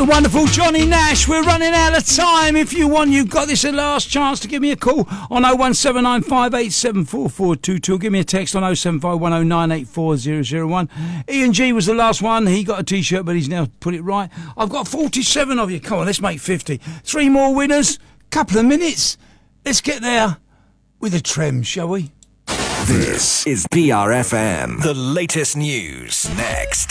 The wonderful Johnny Nash. We're running out of time. If you want, you've got this last chance to give me a call on 01795874422. Give me a text on 07510984001. Ian G was the last one. He got a T-shirt, but he's now put it right. I've got 47 of you. Come on, let's make 50. 3 more winners. Couple of minutes. Let's get there with a trem, shall we? This is BRFM. The latest news next.